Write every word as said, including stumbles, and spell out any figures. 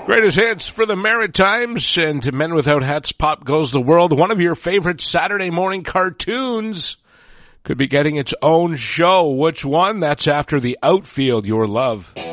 Greatest hits for the Maritimes and Men Without Hats, Pop Goes the World. One of your favorite Saturday morning cartoons could be getting its own show. Which one? That's after The Outfield, Your Love.